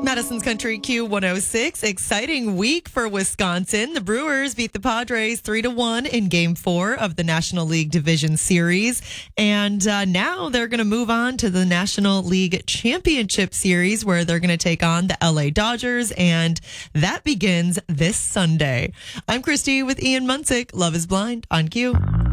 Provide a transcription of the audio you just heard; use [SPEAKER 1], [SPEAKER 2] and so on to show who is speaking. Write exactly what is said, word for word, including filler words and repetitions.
[SPEAKER 1] Madison's Country Q one oh six. Exciting week for Wisconsin. The Brewers beat the Padres three to one in Game four of the National League Division Series. And uh, now they're going to move on to the National League Championship Series, where they're going to take on the L A Dodgers. And that begins this Sunday. I'm Christy with Ian Munsick. Love is Blind on Q.